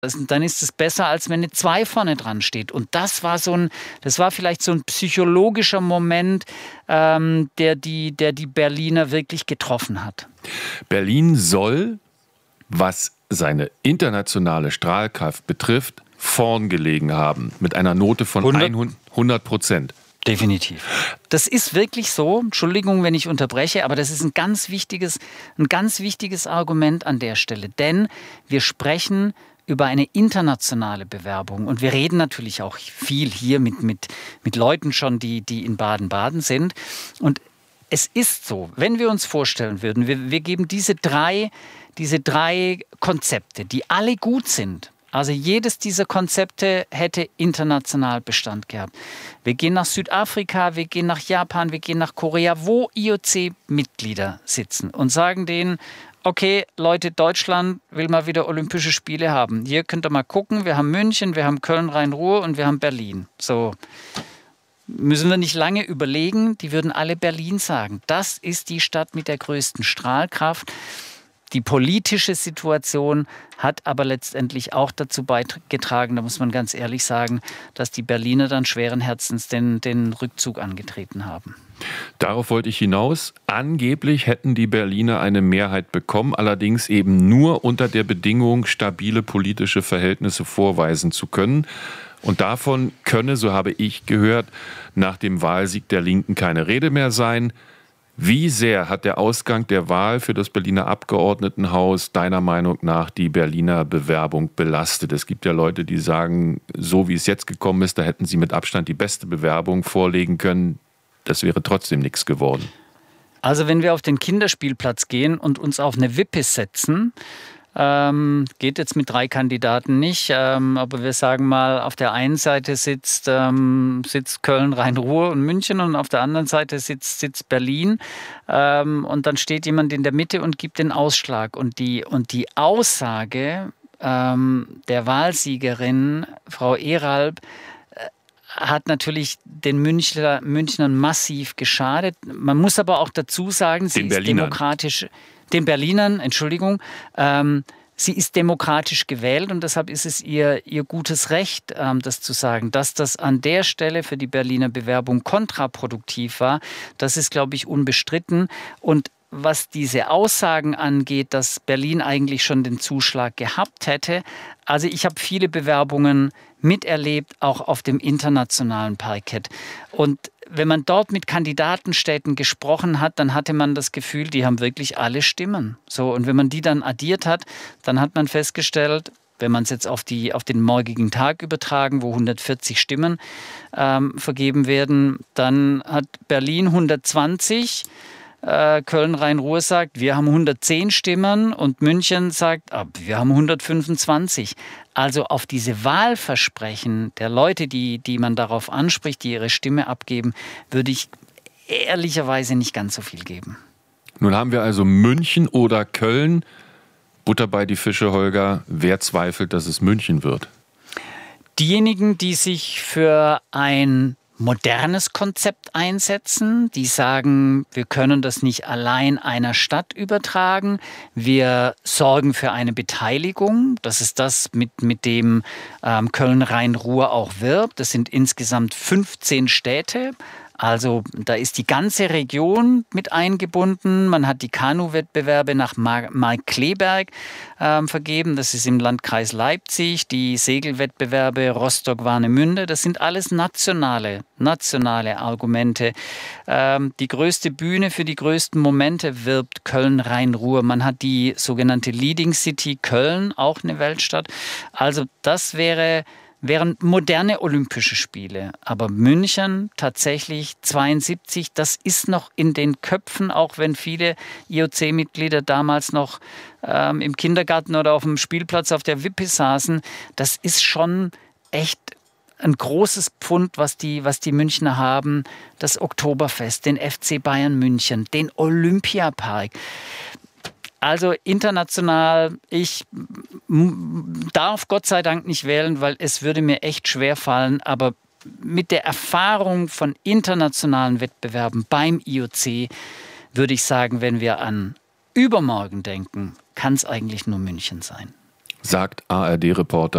Dann ist es besser, als wenn eine 2 vorne dran steht. Und das war vielleicht so ein psychologischer Moment, der die Berliner wirklich getroffen hat. Berlin soll, was seine internationale Strahlkraft betrifft, vorn gelegen haben. Mit einer Note von 100%. Definitiv. Das ist wirklich so. Entschuldigung, wenn ich unterbreche, aber das ist ein ganz wichtiges Argument an der Stelle. Denn wir sprechen über eine internationale Bewerbung. Und wir reden natürlich auch viel hier mit Leuten schon, die in Baden-Baden sind. Und es ist so, wenn wir uns vorstellen würden, wir geben diese drei Konzepte, die alle gut sind. Also jedes dieser Konzepte hätte international Bestand gehabt. Wir gehen nach Südafrika, wir gehen nach Japan, wir gehen nach Korea, wo IOC-Mitglieder sitzen und sagen denen, okay, Leute, Deutschland will mal wieder Olympische Spiele haben. Hier könnt ihr mal gucken, wir haben München, wir haben Köln, Rhein-Ruhr und wir haben Berlin. So müssen wir nicht lange überlegen, die würden alle Berlin sagen. Das ist die Stadt mit der größten Strahlkraft. Die politische Situation hat aber letztendlich auch dazu beigetragen, da muss man ganz ehrlich sagen, dass die Berliner dann schweren Herzens den Rückzug angetreten haben. Darauf wollte ich hinaus. Angeblich hätten die Berliner eine Mehrheit bekommen, allerdings eben nur unter der Bedingung, stabile politische Verhältnisse vorweisen zu können. Und davon könne, so habe ich gehört, nach dem Wahlsieg der Linken keine Rede mehr sein. Wie sehr hat der Ausgang der Wahl für das Berliner Abgeordnetenhaus deiner Meinung nach die Berliner Bewerbung belastet? Es gibt ja Leute, die sagen, so wie es jetzt gekommen ist, da hätten sie mit Abstand die beste Bewerbung vorlegen können. Das wäre trotzdem nichts geworden. Also wenn wir auf den Kinderspielplatz gehen und uns auf eine Wippe setzen, geht jetzt mit 3 Kandidaten nicht, aber wir sagen mal, auf der einen Seite sitzt Köln, Rhein-Ruhr und München und auf der anderen Seite sitzt Berlin und dann steht jemand in der Mitte und gibt den Ausschlag und die Aussage der Wahlsiegerin, Frau Eralb, hat natürlich den Münchnern massiv geschadet. Man muss aber auch dazu sagen, sie ist demokratisch. Den Berlinern, Entschuldigung, sie ist demokratisch gewählt und deshalb ist es ihr gutes Recht, das zu sagen. Dass das an der Stelle für die Berliner Bewerbung kontraproduktiv war, das ist, glaube ich, unbestritten. Und was diese Aussagen angeht, dass Berlin eigentlich schon den Zuschlag gehabt hätte, also ich habe viele Bewerbungen miterlebt, auch auf dem internationalen Parkett. Und wenn man dort mit Kandidatenstädten gesprochen hat, dann hatte man das Gefühl, die haben wirklich alle Stimmen. So, und wenn man die dann addiert hat, dann hat man festgestellt, wenn man es jetzt auf den morgigen Tag übertragen, wo 140 Stimmen vergeben werden, dann hat Berlin 120, Köln, Rhein-Ruhr sagt, wir haben 110 Stimmen und München sagt, wir haben 125. Also auf diese Wahlversprechen der Leute, die man darauf anspricht, die ihre Stimme abgeben, würde ich ehrlicherweise nicht ganz so viel geben. Nun haben wir also München oder Köln. Butter bei die Fische, Holger. Wer zweifelt, dass es München wird? Diejenigen, die sich für ein modernes Konzept einsetzen, die sagen, wir können das nicht allein einer Stadt übertragen, wir sorgen für eine Beteiligung, das ist das, mit dem Köln-Rhein-Ruhr auch wirbt, das sind insgesamt 15 Städte. Also da ist die ganze Region mit eingebunden. Man hat die Kanu-Wettbewerbe nach Markkleeberg vergeben. Das ist im Landkreis Leipzig. Die Segelwettbewerbe Rostock-Warnemünde. Das sind alles nationale Argumente. Die größte Bühne für die größten Momente wirbt Köln-Rhein-Ruhr. Man hat die sogenannte Leading City Köln, auch eine Weltstadt. Also das wären moderne Olympische Spiele. Aber München tatsächlich 72, das ist noch in den Köpfen, auch wenn viele IOC-Mitglieder damals noch im Kindergarten oder auf dem Spielplatz auf der Wippe saßen. Das ist schon echt ein großes Pfund, was die Münchner haben. Das Oktoberfest, den FC Bayern München, den Olympiapark. Also international, ich darf Gott sei Dank nicht wählen, weil es würde mir echt schwer fallen, aber mit der Erfahrung von internationalen Wettbewerben beim IOC würde ich sagen, wenn wir an übermorgen denken, kann es eigentlich nur München sein. sagt ARD-Reporter